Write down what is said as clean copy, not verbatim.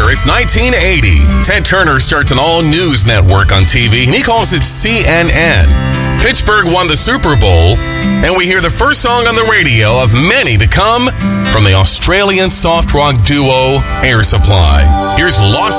year is 1980. Ted Turner starts an all-news network on TV, and he calls it CNN. Pittsburgh won the Super Bowl, and we hear the first song on the radio of many to come from the Australian soft rock duo Air Supply. Here's Lost